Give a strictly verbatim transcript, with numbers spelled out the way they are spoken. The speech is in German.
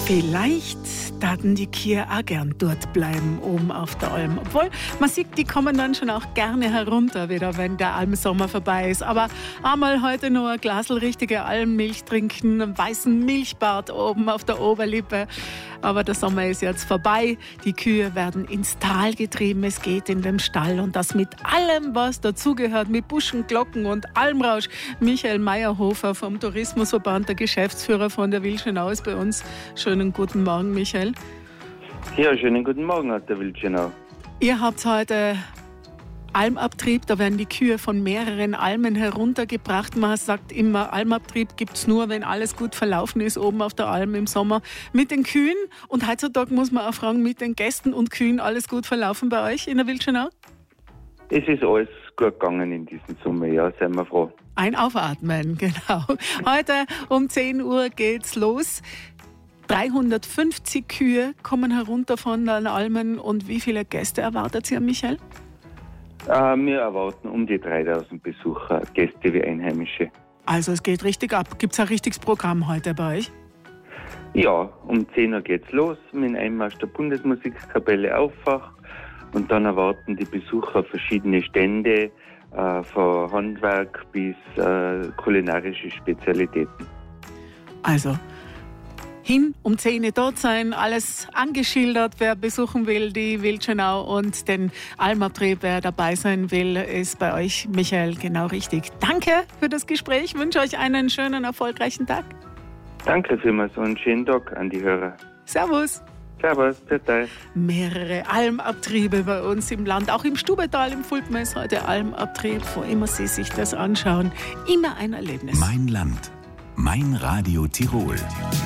Vielleicht taten die Kühe auch gern dort bleiben, oben auf der Alm. Obwohl, man sieht, die kommen dann schon auch gerne herunter wieder, wenn der Almsommer vorbei ist. Aber einmal heute nur ein Glasl richtige Almmilch trinken, einen weißen Milchbart oben auf der Oberlippe. Aber der Sommer ist jetzt vorbei. Die Kühe werden ins Tal getrieben. Es geht in den Stall und das mit allem, was dazugehört, mit Buschen, Glocken und Almrausch. Michael Meyerhofer vom Tourismusverband, der Geschäftsführer von der Wildschönau, ist bei uns. Schönen guten Morgen, Michael. Ja, schönen guten Morgen aus der Wildschönau. Ihr habt heute Almabtrieb, da werden die Kühe von mehreren Almen heruntergebracht. Man sagt immer, Almabtrieb gibt es nur, wenn alles gut verlaufen ist, oben auf der Alm im Sommer. Mit den Kühen und heutzutage muss man auch fragen, mit den Gästen und Kühen alles gut verlaufen bei euch in der Wildschönau? Es ist alles gut gegangen in diesem Sommer, ja, seien wir froh. Ein Aufatmen, genau. Heute um zehn Uhr geht's los. dreihundertfünfzig Kühe kommen herunter von den Almen. Und wie viele Gäste erwartet ihr, Michael? Äh, wir erwarten um die dreitausend Besucher, Gäste wie Einheimische. Also es geht richtig ab. Gibt es ein richtiges Programm heute bei euch? Ja, um zehn Uhr geht's los mit dem Einmarsch der Bundesmusikkapelle Auffach. Und dann erwarten die Besucher verschiedene Stände, äh, von Handwerk bis äh, kulinarische Spezialitäten. Also hin, um zehn Uhr dort sein, alles angeschildert, wer besuchen will, die Wildschönau, und den Almabtrieb, wer dabei sein will, ist bei euch, Michael, genau richtig. Danke für das Gespräch, ich wünsche euch einen schönen, erfolgreichen Tag. Danke vielmals und einen schönen Tag an die Hörer. Servus. Servus, bitte. Mehrere Almabtriebe bei uns im Land, auch im Stubetal, im Fulpmer ist heute Almabtrieb, wo immer Sie sich das anschauen, immer ein Erlebnis. Mein Land, mein Radio Tirol.